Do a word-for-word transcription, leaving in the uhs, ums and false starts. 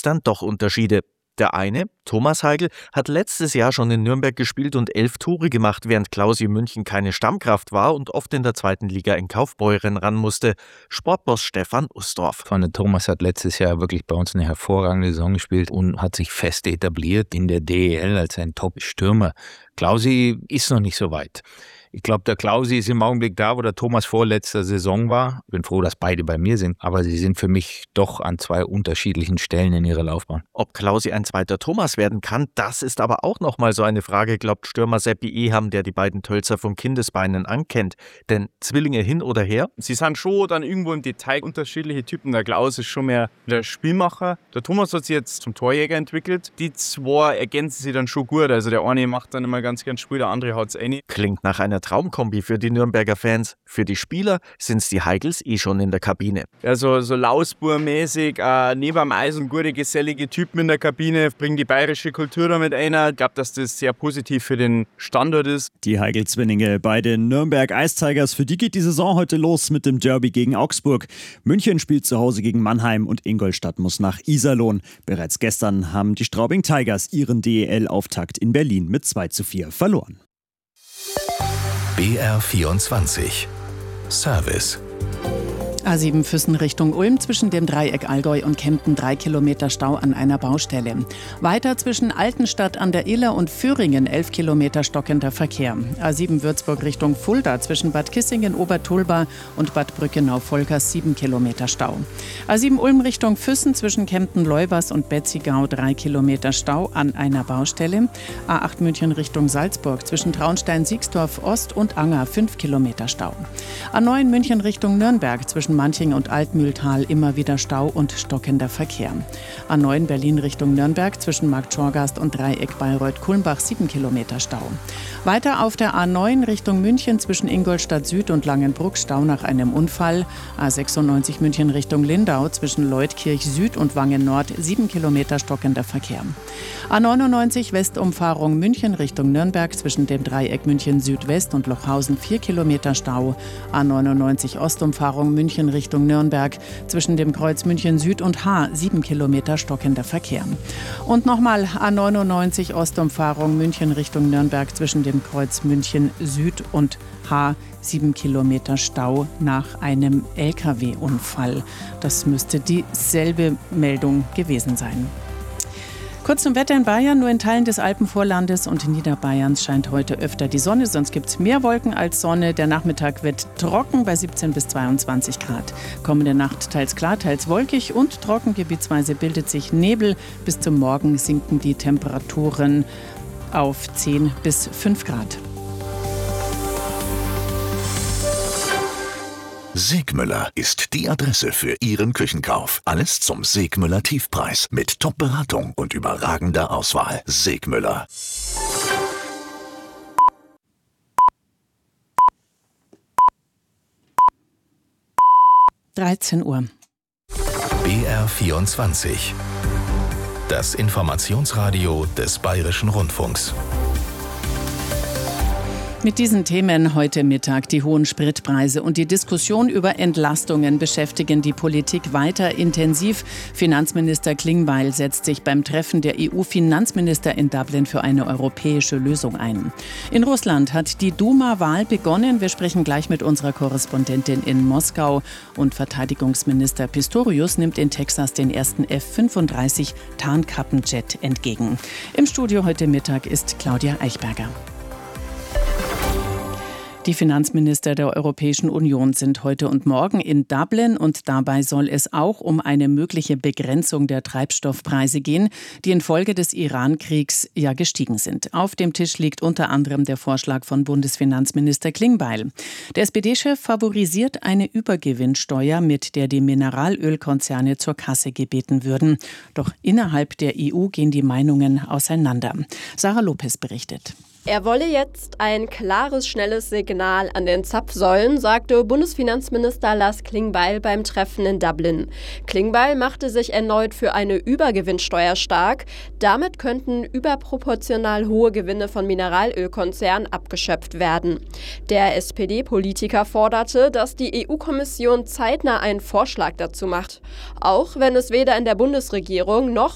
dann doch Unterschiede. Der eine, Thomas Heigl, hat letztes Jahr schon in Nürnberg gespielt und elf Tore gemacht, während Klausi in München keine Stammkraft war und oft in der zweiten Liga in Kaufbeuren ran musste. Sportboss Stefan Ustorf. Von Thomas hat letztes Jahr wirklich bei uns eine hervorragende Saison gespielt und hat sich fest etabliert in der D E L als ein Top-Stürmer. Klausi ist noch nicht so weit. Ich glaube, der Klausi ist im Augenblick da, wo der Thomas vorletzter Saison war. Ich bin froh, dass beide bei mir sind, aber sie sind für mich doch an zwei unterschiedlichen Stellen in ihrer Laufbahn. Ob Klausi ein zweiter Thomas werden kann, das ist aber auch nochmal so eine Frage, glaubt Stürmer Seppi Eham, der die beiden Tölzer von Kindesbeinen ankennt. Denn Zwillinge hin oder her? Sie sind schon dann irgendwo im Detail unterschiedliche Typen. Der Klaus ist schon mehr der Spielmacher. Der Thomas hat sich jetzt zum Torjäger entwickelt. Die zwei ergänzen sich dann schon gut. Also der eine macht dann immer ganz gern Spiel, der andere haut es eh nicht. Klingt nach einer Traumkombi für die Nürnberger Fans. Für die Spieler sind es die Heigls eh schon in der Kabine. Also so Lausbur-mäßig, äh, neben am Eis und gute, gesellige Typen in der Kabine, bringen die bayerische Kultur damit ein. Ich glaube, dass das sehr positiv für den Standort ist. Die Heigl-Zwillinge bei den Nürnberg Ice Tigers. Für die geht die Saison heute los mit dem Derby gegen Augsburg. München spielt zu Hause gegen Mannheim und Ingolstadt muss nach Iserlohn. Bereits gestern haben die Straubing Tigers ihren D E L-Auftakt in Berlin mit zwei zu vier verloren. B R vierundzwanzig Service. A sieben Füssen Richtung Ulm, zwischen dem Dreieck Allgäu und Kempten drei Kilometer Stau an einer Baustelle. Weiter zwischen Altenstadt an der Iller und Föhringen elf Kilometer stockender Verkehr. A sieben Würzburg Richtung Fulda, zwischen Bad Kissingen Obertulba und Bad Brückenau-Volkers sieben Kilometer Stau. A sieben Ulm Richtung Füssen, zwischen Kempten-Leubers und Betzigau drei Kilometer Stau an einer Baustelle. A acht München Richtung Salzburg, zwischen Traunstein-Siegsdorf Ost und Anger fünf Kilometer Stau. A neun München Richtung Nürnberg, zwischen Manching und Altmühltal immer wieder Stau und stockender Verkehr. A neun Berlin Richtung Nürnberg, zwischen Marktschorgast und Dreieck Bayreuth-Kulmbach sieben Kilometer Stau. Weiter auf der A neun Richtung München, zwischen Ingolstadt Süd und Langenbruck Stau nach einem Unfall. A sechsundneunzig München Richtung Lindau, zwischen Leutkirch Süd und Wangen Nord sieben Kilometer stockender Verkehr. A neunundneunzig Westumfahrung München Richtung Nürnberg, zwischen dem Dreieck München Südwest und Lochhausen vier Kilometer Stau. A neunundneunzig Ostumfahrung München Richtung Nürnberg, zwischen dem Kreuz München Süd und H sieben Kilometer stockender Verkehr. Und nochmal A neunundneunzig Ostumfahrung München Richtung Nürnberg, zwischen dem Kreuz München Süd und H sieben Kilometer Stau nach einem L K W-Unfall. Das müsste dieselbe Meldung gewesen sein. Kurz zum Wetter in Bayern. Nur in Teilen des Alpenvorlandes und Niederbayerns scheint heute öfter die Sonne. Sonst gibt es mehr Wolken als Sonne. Der Nachmittag wird trocken bei siebzehn bis zweiundzwanzig Grad. Kommende Nacht teils klar, teils wolkig und trocken. Gebietsweise bildet sich Nebel. Bis zum Morgen sinken die Temperaturen auf zehn bis fünf Grad. Segmüller ist die Adresse für Ihren Küchenkauf. Alles zum Segmüller Tiefpreis mit Top-Beratung und überragender Auswahl. Segmüller. dreizehn Uhr. B R vierundzwanzig. Das Informationsradio des Bayerischen Rundfunks. Mit diesen Themen heute Mittag. Die hohen Spritpreise und die Diskussion über Entlastungen beschäftigen die Politik weiter intensiv. Finanzminister Klingbeil setzt sich beim Treffen der E U-Finanzminister in Dublin für eine europäische Lösung ein. In Russland hat die Duma-Wahl begonnen. Wir sprechen gleich mit unserer Korrespondentin in Moskau. Und Verteidigungsminister Pistorius nimmt in Texas den ersten F fünfunddreißig Tarnkappenjet entgegen. Im Studio heute Mittag ist Claudia Eichberger. Die Finanzminister der Europäischen Union sind heute und morgen in Dublin und dabei soll es auch um eine mögliche Begrenzung der Treibstoffpreise gehen, die infolge des Iran-Kriegs ja gestiegen sind. Auf dem Tisch liegt unter anderem der Vorschlag von Bundesfinanzminister Klingbeil. Der S P D-Chef favorisiert eine Übergewinnsteuer, mit der die Mineralölkonzerne zur Kasse gebeten würden. Doch innerhalb der E U gehen die Meinungen auseinander. Sarah Lopez berichtet. Er wolle jetzt ein klares, schnelles Signal an den Zapfsäulen, sagte Bundesfinanzminister Lars Klingbeil beim Treffen in Dublin. Klingbeil machte sich erneut für eine Übergewinnsteuer stark. Damit könnten überproportional hohe Gewinne von Mineralölkonzernen abgeschöpft werden. Der S P D-Politiker forderte, dass die E U-Kommission zeitnah einen Vorschlag dazu macht. Auch wenn es weder in der Bundesregierung noch